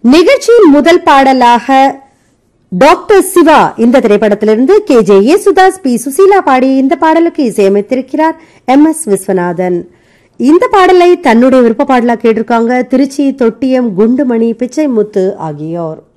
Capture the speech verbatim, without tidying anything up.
நிகழ்ச்சியின் முதல் பாடலாக டாக்டர் சிவா இந்த திரைப்படத்திலிருந்து K J Yesudas, B Susheela பாடிய இந்த பாடலுக்கு இசையமைத்திருக்கிறார் எம் எஸ் விஸ்வநாதன். இந்த பாடலை தன்னுடைய விருப்ப பாடலா கேட்டிருக்காங்க திருச்சி தொட்டியம் குண்டுமணி பிச்சைமுத்து ஆகியோர்.